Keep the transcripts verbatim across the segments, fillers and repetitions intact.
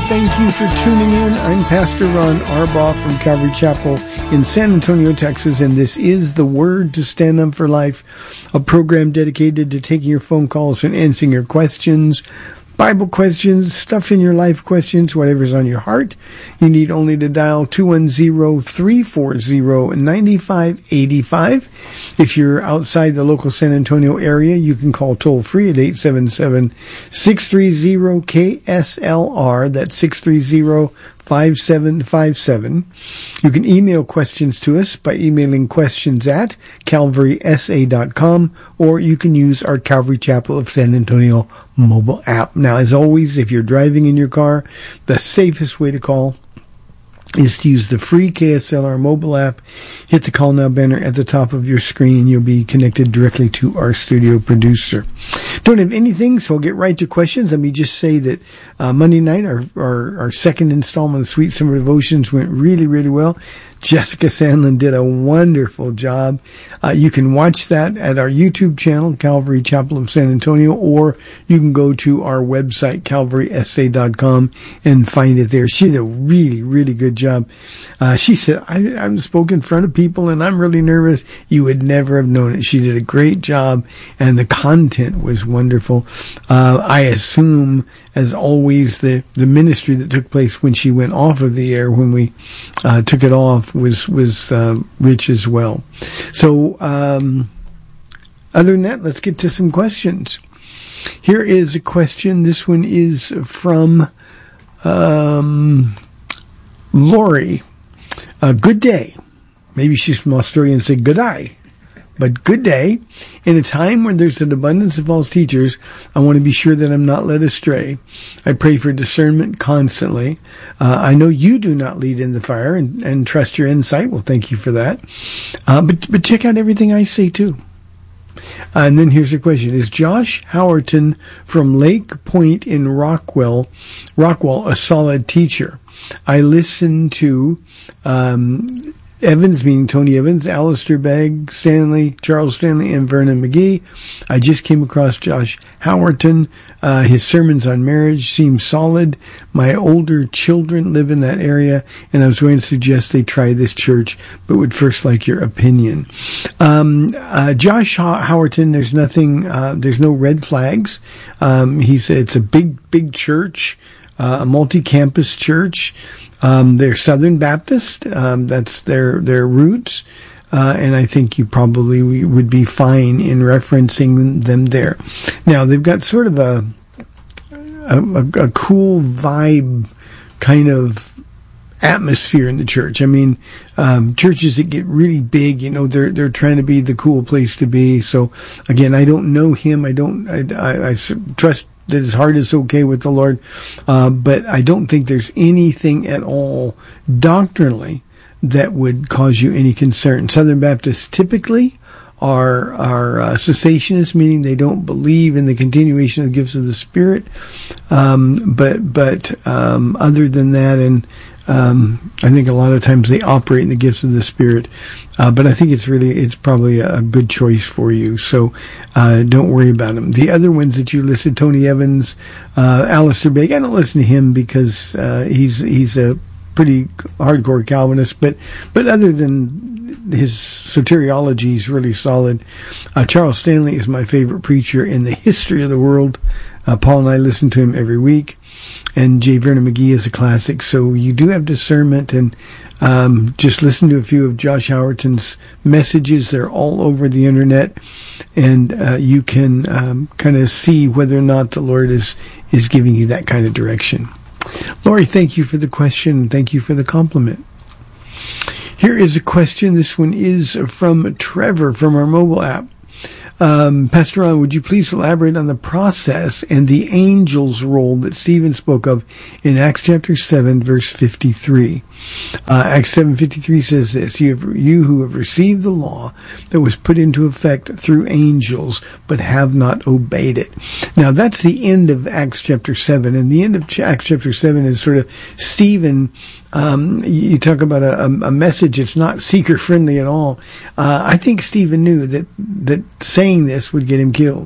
Thank you for tuning in. I'm Pastor Ron Arbaugh from Calvary Chapel in San Antonio, Texas, and this is The Word to Stand Up for Life, a program dedicated to taking your phone calls and answering your questions, Bible questions, stuff in your life questions, whatever's on your heart. You need only to dial two one zero, three four zero, nine five eight five. If you're outside the local San Antonio area, you can call toll free at eight seven seven, six three zero, K S L R. That's six three zero, five seven five seven. You can email questions to us by emailing questions at calvary s a dot com, or you can use our Calvary Chapel of San Antonio mobile app. Now, as always, if you're driving in your car, the safest way to call is to use the free K S L R mobile app. Hit the Call Now banner at the top of your screen. You'll be connected directly to our studio producer. Don't have anything, so I'll get right to questions. Let me just say that uh, Monday night, our, our, our second installment of Sweet Summer Devotions went really, really well. Jessica Sandlin did a wonderful job. Uh, you can watch that at our YouTube channel, Calvary Chapel of San Antonio, or you can go to our website, calvary s a dot com, and find it there. She did a really, really good job. Uh, she said, I, I've spoken in front of people and I'm really nervous. You would never have known it. She did a great job, and the content was wonderful. Uh, I assume, as always, the, the ministry that took place when she went off of the air, when we uh, took it off, was was uh, rich as well. So, um, other than that, let's get to some questions. Here is a question. This one is from um, Lori. Uh, good day. Maybe she's from Australia and said good day. But good day. In a time when there's an abundance of false teachers, I want to be sure that I'm not led astray. I pray for discernment constantly. Uh, I know you do not lead in the fire, and, and trust your insight. Well, thank you for that. Uh, but, but check out everything I say, too. Uh, and then here's a question. Is Josh Howerton from Lake Point in Rockwell, Rockwell a solid teacher? I listen to... Um, Evans, meaning Tony Evans, Alistair Begg, Stanley, Charles Stanley, and Vernon McGee. I just came across Josh Howerton. Uh, his sermons on marriage seem solid. My older children live in that area, and I was going to suggest they try this church, but would first like your opinion. Um, uh, Josh Howerton, there's nothing, uh, there's no red flags. Um, he's, it's a big, big church, uh, a multi-campus church. Um, they're Southern Baptist. Um, that's their, their roots. Uh, and I think you probably would be fine in referencing them there. Now, they've got sort of a, a, a cool vibe kind of atmosphere in the church. I mean, um, churches that get really big, you know, they're, they're trying to be the cool place to be. So again, I don't know him. I don't, I, I, I trust that his heart is okay with the Lord, uh, but I don't think there's anything at all doctrinally that would cause you any concern. Southern Baptists typically are are uh, cessationists, meaning they don't believe in the continuation of the gifts of the Spirit. Um, but but um, other than that, and um, I think a lot of times they operate in the gifts of the Spirit. Uh, but I think it's really, it's probably a good choice for you. So, uh, don't worry about them. The other ones that you listed, Tony Evans, uh, Alistair Begg, I don't listen to him because, uh, he's, he's a pretty hardcore Calvinist, but, but other than his soteriology is really solid. Uh, Charles Stanley is my favorite preacher in the history of the world. Uh, Paul and I listen to him every week. And J. Vernon McGee is a classic. So you do have discernment, and um, just listen to a few of Josh Howerton's messages. They're all over the internet, and uh, you can um, kind of see whether or not the Lord is, is giving you that kind of direction. Lori, thank you for the question, and thank you for the compliment. Here is a question. This one is from Trevor from our mobile app. Um, Pastor Ron, would you please elaborate on the process and the angel's role that Stephen spoke of in Acts chapter seven, verse fifty-three? Uh, Acts seven fifty-three says this, you, have, you who have received the law that was put into effect through angels, but have not obeyed it. Now, that's the end of Acts chapter seven, and the end of Acts chapter seven is sort of Stephen. Um, you talk about a, a message that's not seeker-friendly at all. Uh, I think Stephen knew that, that saying this would get him killed.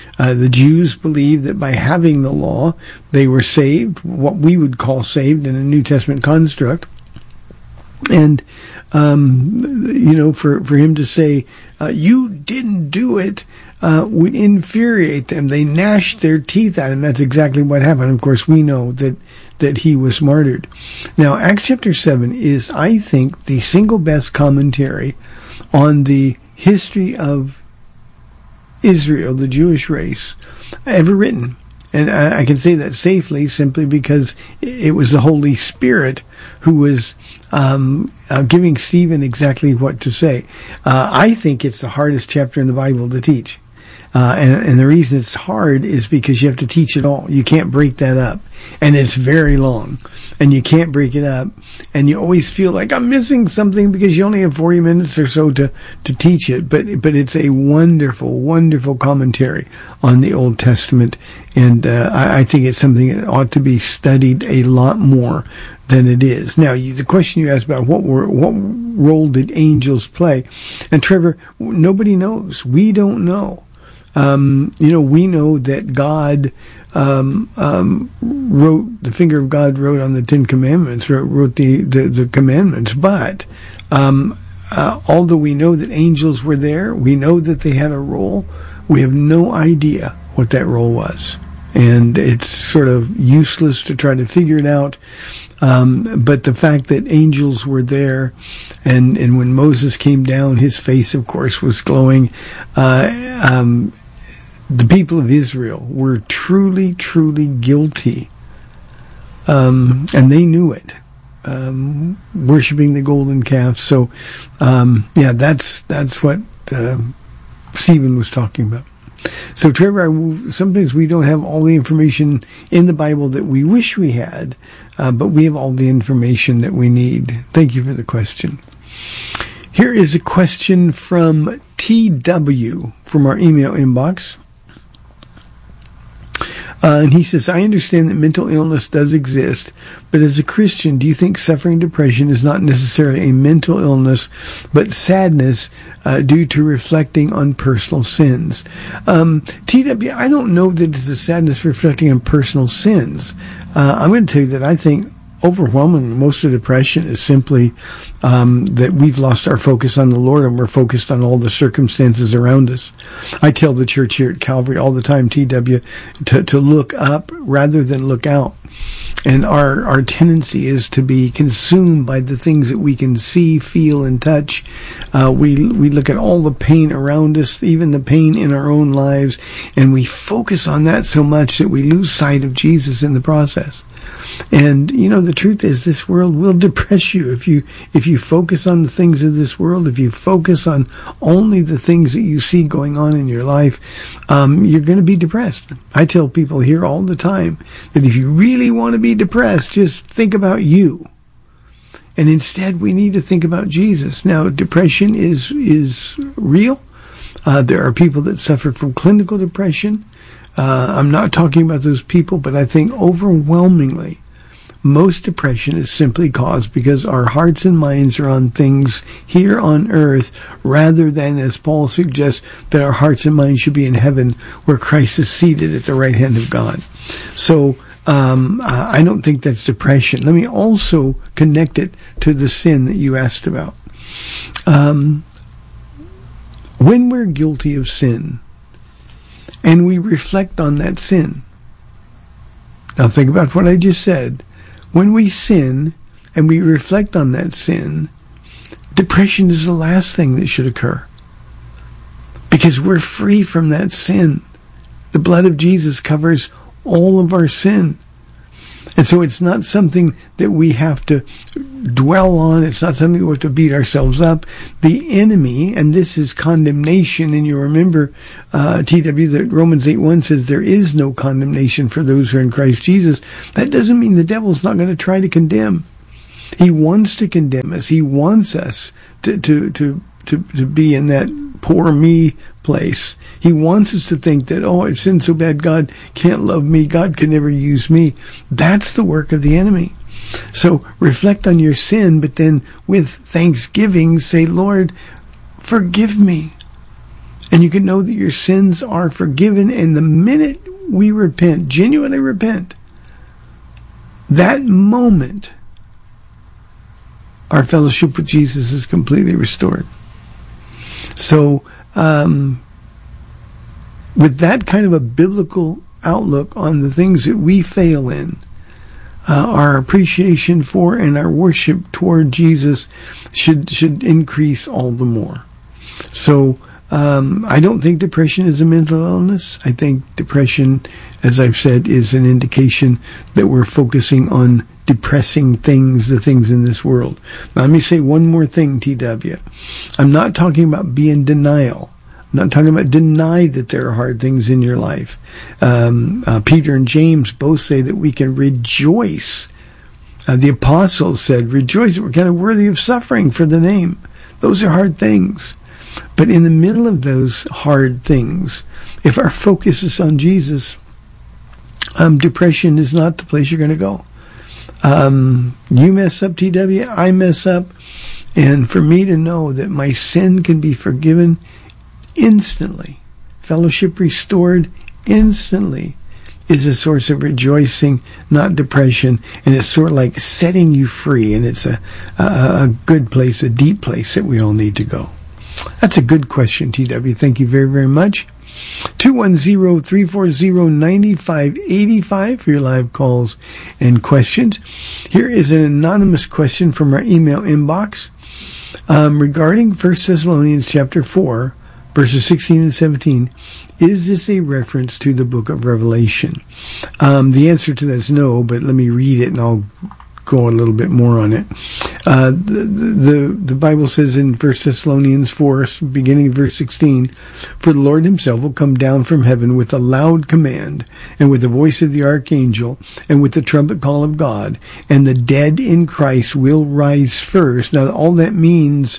Uh, the Jews believed that by having the law, they were saved, what we would call saved in a New Testament construct. And, um, you know, for, for him to say, uh, you didn't do it, uh, would infuriate them. They gnashed their teeth at him. That's exactly what happened. Of course, we know that, that he was martyred. Now, Acts chapter seven is, I think, the single best commentary on the history of Israel, the Jewish race, ever written. And I, I can say that safely simply because it was the Holy Spirit who was um, uh, giving Stephen exactly what to say. Uh, I think it's the hardest chapter in the Bible to teach. Uh, and, and the reason it's hard is because you have to teach it all. You can't break that up. And it's very long. And you can't break it up. And you always feel like I'm missing something because you only have forty minutes or so to, to teach it. But, but it's a wonderful, wonderful commentary on the Old Testament. And, uh, I, I think it's something that ought to be studied a lot more than it is. Now, you, the question you asked about what were, what role did angels play? And Trevor, nobody knows. We don't know. Um, you know, we know that God, um, um, wrote, the finger of God wrote on the Ten Commandments, wrote, wrote the, the, the commandments, but, um, uh, although we know that angels were there, we know that they had a role, we have no idea what that role was. And it's sort of useless to try to figure it out. Um, but the fact that angels were there, and, and when Moses came down, his face, of course, was glowing, uh, um, the people of Israel were truly, truly guilty. Um, and they knew it. Um, worshiping the golden calf. So, um, yeah, that's, that's what, uh, Stephen was talking about. So, Trevor, I, sometimes we don't have all the information in the Bible that we wish we had, uh, but we have all the information that we need. Thank you for the question. Here is a question from T W from our email inbox. Uh, and he says, I understand that mental illness does exist, but as a Christian, do you think suffering depression is not necessarily a mental illness, but sadness uh, due to reflecting on personal sins? Um, T W, I don't know that it's a sadness reflecting on personal sins. Uh, I'm going to tell you that I think overwhelmingly most of depression is simply um, that we've lost our focus on the Lord and we're focused on all the circumstances around us. I tell the church here at Calvary all the time, T W, to, to look up rather than look out. And our, our tendency is to be consumed by the things that we can see, feel, and touch. Uh, we, we look at all the pain around us, even the pain in our own lives, and we focus on that so much that we lose sight of Jesus in the process. And, you know, the truth is this world will depress you if you, if you focus on the things of this world, if you focus on only the things that you see going on in your life, um, you're going to be depressed. I tell people here all the time that if you really want to be depressed, just think about you. And instead we need to think about Jesus. Now, depression is, is real. Uh, there are people that suffer from clinical depression. Uh, I'm not talking about those people, but I think overwhelmingly, most depression is simply caused because our hearts and minds are on things here on earth rather than, as Paul suggests, that our hearts and minds should be in heaven where Christ is seated at the right hand of God. So, um, I don't think that's depression. Let me also connect it to the sin that you asked about. Um, when we're guilty of sin, and we reflect on that sin. Now think about what I just said. When we sin and we reflect on that sin, depression is the last thing that should occur. Because we're free from that sin. The blood of Jesus covers all of our sin. And so it's not something that we have to dwell on. It's not something we have to beat ourselves up. The enemy, and this is condemnation, and you remember, uh, T W, that Romans eight one says there is no condemnation for those who are in Christ Jesus. That doesn't mean the devil's not going to try to condemn. He wants to condemn us. He wants us to, to, to, to, to be in that poor me place. He wants us to think that, oh, I've sinned so bad, God can't love me, God can never use me. That's the work of the enemy. So reflect on your sin, but then with thanksgiving say, Lord, forgive me. And you can know that your sins are forgiven, and the minute we repent, genuinely repent, that moment, our fellowship with Jesus is completely restored. So, um, with that kind of a biblical outlook on the things that we fail in, uh, our appreciation for and our worship toward Jesus should should increase all the more. So, um, I don't think depression is a mental illness. I think depression, as I've said, is an indication that we're focusing on depressing things, the things in this world. Now, let me say one more thing, T W. I'm not talking about be in denial. I'm not talking about deny that there are hard things in your life. Um, uh, Peter and James both say that we can rejoice. Uh, the apostles said, rejoice, we're kind of worthy of suffering for the name. Those are hard things. But in the middle of those hard things, if our focus is on Jesus, um, depression is not the place you're going to go. Um, you mess up, T W, I mess up, and for me to know that my sin can be forgiven instantly, fellowship restored instantly, is a source of rejoicing, not depression, and it's sort of like setting you free, and it's a, a, a good place, a deep place that we all need to go. That's a good question, T W. Thank you very, very much. two one zero, three four zero, nine five eight five for your live calls and questions. Here is an anonymous question from our email inbox um, regarding First Thessalonians chapter four, verses sixteen and seventeen. Is this a reference to the book of Revelation? Um, the answer to that is no, but let me read it and I'll go a little bit more on it. Uh, the, the, the Bible says in First Thessalonians four, beginning of verse sixteen, for the Lord himself will come down from heaven with a loud command, and with the voice of the archangel, and with the trumpet call of God, and the dead in Christ will rise first. Now, all that means,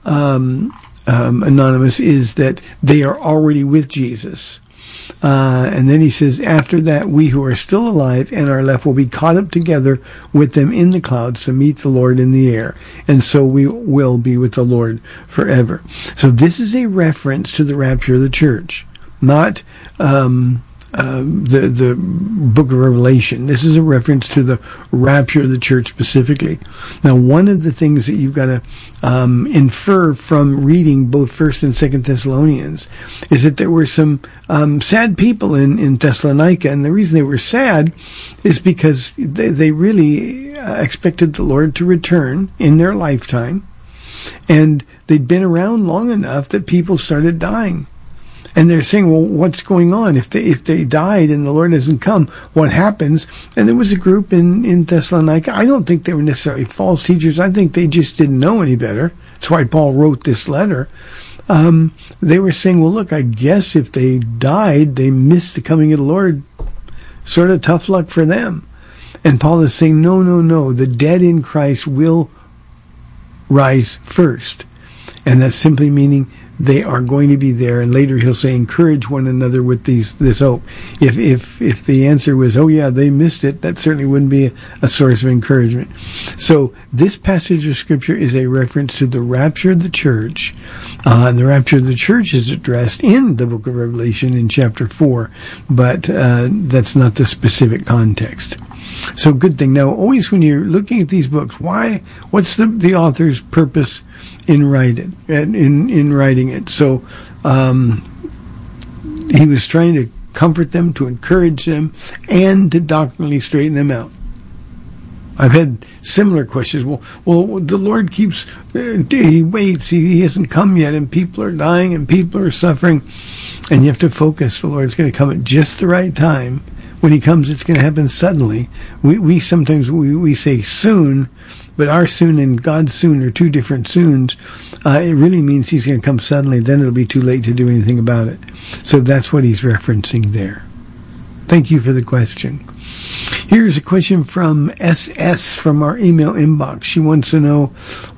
um, um, Anonymous, is that they are already with Jesus. Uh, and then he says, after that, we who are still alive and are left will be caught up together with them in the clouds to meet the Lord in the air. And so we will be with the Lord forever. So this is a reference to the rapture of the church, not um, uh, the, the book of Revelation. This is a reference to the rapture of the church specifically. Now, one of the things that you've got to um, infer from reading both First and Second Thessalonians is that there were some um, sad people in, in Thessalonica, and the reason they were sad is because they, they really uh, expected the Lord to return in their lifetime, and they'd been around long enough that people started dying. And they're saying, well, what's going on? If they if they died and the Lord hasn't come, what happens? And there was a group in, in Thessalonica. I don't think they were necessarily false teachers. I think they just didn't know any better. That's why Paul wrote this letter. Um, they were saying, well, look, I guess if they died, they missed the coming of the Lord. Sort of tough luck for them. And Paul is saying, no, no, no. The dead in Christ will rise first. And that's simply meaning they are going to be there, and later he'll say, encourage one another with these this hope. If if if the answer was, oh yeah, they missed it, that certainly wouldn't be a, a source of encouragement. So this passage of Scripture is a reference to the rapture of the church, uh, and the rapture of the church is addressed in the book of Revelation in chapter four, but uh, that's not the specific context. So good thing. Now, always when you're looking at these books, why? What's the the author's purpose in writing in in writing it? So um, he was trying to comfort them, to encourage them, and to doctrinally straighten them out. I've had similar questions. Well, well, the Lord keeps uh, he waits. He, he hasn't come yet, and people are dying, and people are suffering, and you have to focus. The Lord's going to come at just the right time. When he comes, it's going to happen suddenly. We we sometimes we, we say soon, but our soon and God's soon are two different soons. Uh, it really means he's going to come suddenly. Then it'll be too late to do anything about it. So that's what he's referencing there. Thank you for the question. Here's a question from S S from our email inbox. She wants to know,